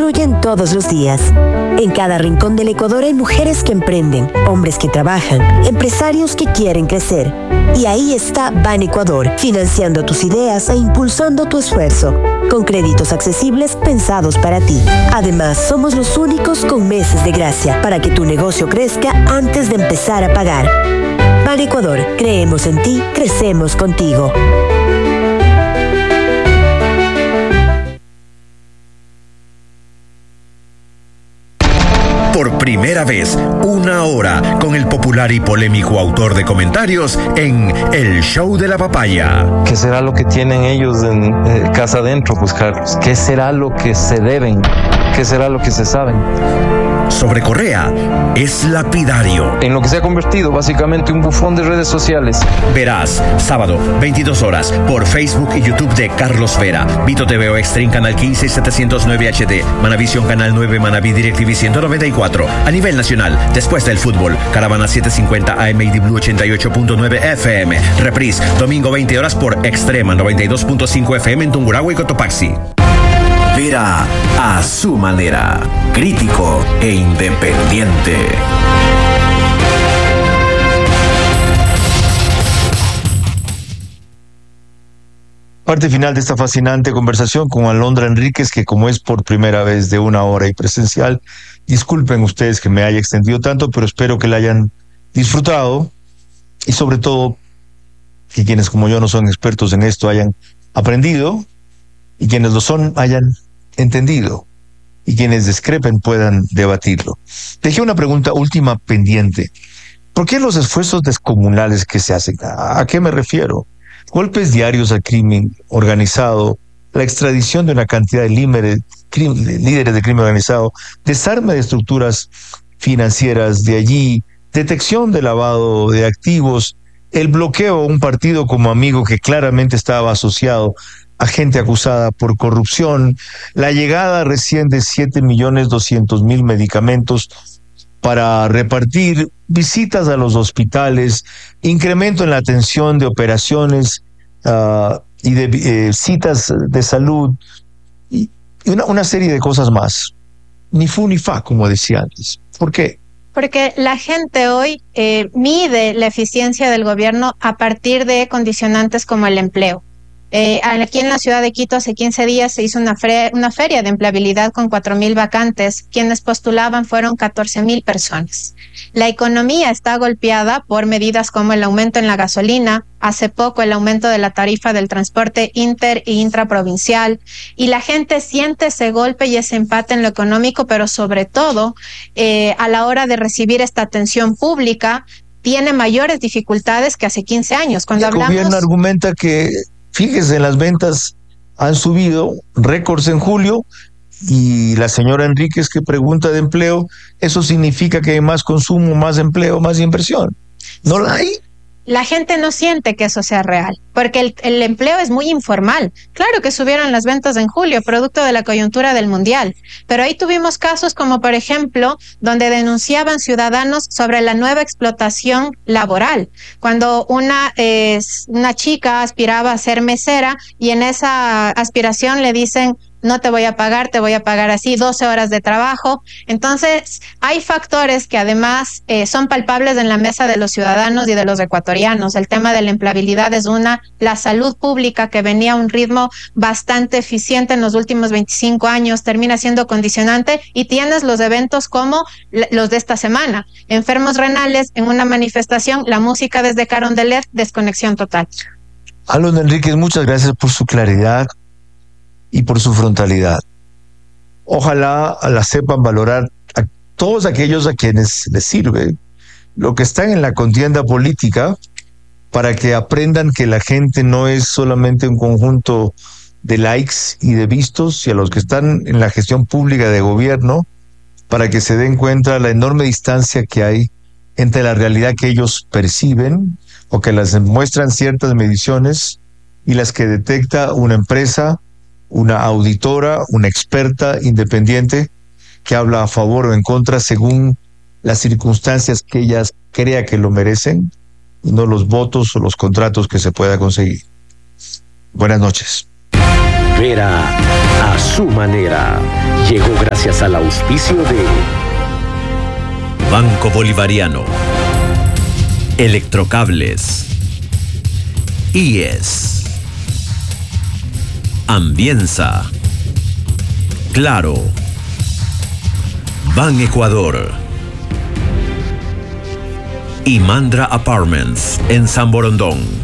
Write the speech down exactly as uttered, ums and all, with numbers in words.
construyen todos los días. En cada rincón del Ecuador hay mujeres que emprenden, hombres que trabajan, empresarios que quieren crecer. Y ahí está Ban Ecuador, financiando tus ideas e impulsando tu esfuerzo, con créditos accesibles pensados para ti. Además, somos los únicos con meses de gracia para que tu negocio crezca antes de empezar a pagar. Ban Ecuador, creemos en ti, crecemos contigo. Por primera vez, una hora con el popular y polémico autor de comentarios en El Show de la Papaya. ¿Qué será lo que tienen ellos en eh, casa adentro, pues, Carlos? ¿Qué será lo que se deben? ¿Qué será lo que se saben? Sobre Correa, es lapidario. En lo que se ha convertido básicamente un bufón de redes sociales. Verás, sábado, veintidós horas, por Facebook y YouTube de Carlos Vera. Vito T V O Extreme, Canal quince y setecientos nueve H D. Manavisión, Canal nueve, Manaví DirecTV ciento noventa y cuatro. A nivel nacional, después del fútbol, Caravana setecientos cincuenta A M y D Blue ochenta y ocho punto nueve F M. Reprise, domingo veinte horas por Extrema noventa y dos punto cinco F M en Tungurahua y Cotopaxi. Vera a su manera, crítico e independiente. Parte final de esta fascinante conversación con Alondra Enríquez, que como es por primera vez de una hora y presencial, disculpen ustedes que me haya extendido tanto, pero espero que la hayan disfrutado y sobre todo que quienes como yo no son expertos en esto hayan aprendido y quienes lo son hayan entendido y quienes discrepen puedan debatirlo. Dejé una pregunta última pendiente. ¿Por qué los esfuerzos descomunales que se hacen? ¿A qué me refiero? Golpes diarios al crimen organizado, la extradición de una cantidad de líderes, líderes de crimen organizado, desarme de estructuras financieras de allí, detección de lavado de activos, el bloqueo a un partido como Amigo que claramente estaba asociado a gente acusada por corrupción, la llegada recién de siete millones doscientos mil medicamentos para repartir, visitas a los hospitales, incremento en la atención de operaciones uh, y de eh, citas de salud, y una, una serie de cosas más. Ni fu ni fa, como decía antes. ¿Por qué? Porque la gente hoy eh, mide la eficiencia del gobierno a partir de condicionantes como el empleo. Eh, aquí en la ciudad de Quito hace quince días se hizo una, fre- una feria de empleabilidad con cuatro mil vacantes. Quienes postulaban fueron catorce mil personas. La economía está golpeada por medidas como el aumento en la gasolina, hace poco el aumento de la tarifa del transporte inter e intraprovincial, y la gente siente ese golpe y ese empate en lo económico, pero sobre todo eh, a la hora de recibir esta atención pública tiene mayores dificultades que hace quince años. Cuando el hablamos... gobierno argumenta que, fíjese, las ventas han subido, récords en julio, y la señora Enríquez que pregunta de empleo, eso significa que hay más consumo, más empleo, más inversión. ¿No la hay? La gente no siente que eso sea real, porque el, el empleo es muy informal. Claro que subieron las ventas en julio, producto de la coyuntura del mundial, pero ahí tuvimos casos como, por ejemplo, donde denunciaban ciudadanos sobre la nueva explotación laboral, cuando una, eh, una chica aspiraba a ser mesera y en esa aspiración le dicen: no te voy a pagar, te voy a pagar así, doce horas de trabajo. Entonces, hay factores que además eh, son palpables en la mesa de los ciudadanos y de los ecuatorianos. El tema de la empleabilidad es una, la salud pública, que venía a un ritmo bastante eficiente en los últimos veinticinco años, termina siendo condicionante, y tienes los eventos como los de esta semana. Enfermos renales en una manifestación, la música desde Carondelet, desconexión total. Alondra Enríquez, muchas gracias por su claridad y por su frontalidad. Ojalá la sepan valorar a todos aquellos a quienes les sirve lo que están en la contienda política, para que aprendan que la gente no es solamente un conjunto de likes y de vistos, y a los que están en la gestión pública de gobierno, para que se den cuenta de la enorme distancia que hay entre la realidad que ellos perciben o que las muestran ciertas mediciones y las que detecta una empresa, una auditora, una experta independiente que habla a favor o en contra según las circunstancias que ellas crea que lo merecen, y no los votos o los contratos que se pueda conseguir. Buenas noches. Vera a su manera. Llegó gracias gracias al auspicio de Banco Bolivariano, Electrocables, I E S, Ambienza, Claro, Ban Ecuador y Mandra Apartments en San Borondón.